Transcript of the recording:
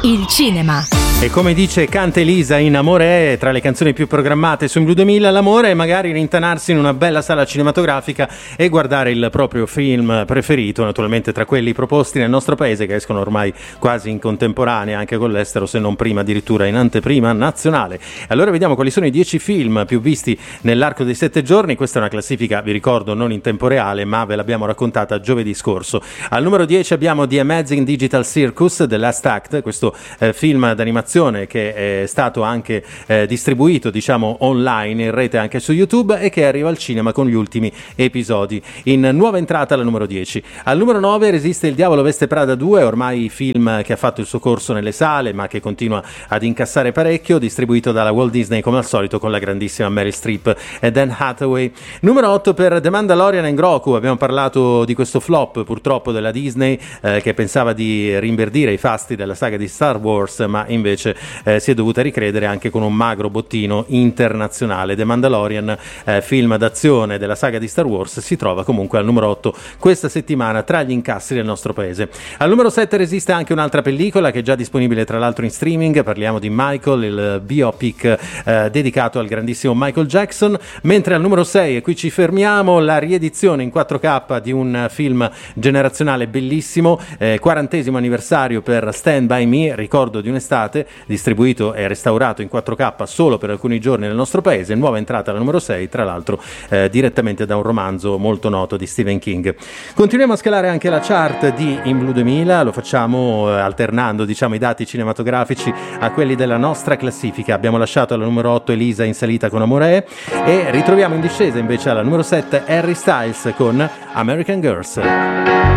Il cinema. E come dice Canta Elisa in Amore è, tra le canzoni più programmate su Blu 2000, l'amore è magari rintanarsi in una bella sala cinematografica e guardare il proprio film preferito, naturalmente tra quelli proposti nel nostro paese, che escono ormai quasi in contemporanea anche con l'estero, se non prima addirittura in anteprima nazionale. Allora vediamo quali sono i 10 film più visti nell'arco dei 7 giorni. Questa è una classifica, vi ricordo, non in tempo reale, ma ve l'abbiamo raccontata giovedì scorso. Al numero 10 abbiamo The Amazing Digital Circus, The Last Act, questo film d'animazione che è stato anche distribuito, diciamo, online in rete anche su YouTube e che arriva al cinema con gli ultimi episodi. In nuova entrata alla numero 10. Al numero 9 resiste Il Diavolo Veste Prada 2, ormai film che ha fatto il suo corso nelle sale ma che continua ad incassare parecchio, distribuito dalla Walt Disney come al solito con la grandissima Meryl Streep e Dan Hathaway. Numero 8 per The Mandalorian and Grogu. Abbiamo parlato di questo flop purtroppo della Disney che pensava di rinverdire i fasti della saga di Star Wars, ma invece si è dovuta ricredere anche con un magro bottino internazionale. The Mandalorian, film d'azione della saga di Star Wars, si trova comunque al numero 8 questa settimana tra gli incassi del nostro paese. Al numero 7 resiste anche un'altra pellicola che è già disponibile tra l'altro in streaming, parliamo di Michael, il biopic dedicato al grandissimo Michael Jackson, mentre al numero 6, e qui ci fermiamo, la riedizione in 4K di un film generazionale bellissimo, 40° anniversario per Stand By Me, ricordo di un'estate, distribuito e restaurato in 4K solo per alcuni giorni nel nostro paese, nuova entrata alla numero 6, tra l'altro direttamente da un romanzo molto noto di Stephen King. Continuiamo a scalare anche la chart di In Blu 2000, lo facciamo alternando, diciamo, i dati cinematografici a quelli della nostra classifica. Abbiamo lasciato alla numero 8 Elisa in salita con Amore e ritroviamo in discesa invece alla numero 7 Harry Styles con American Girls.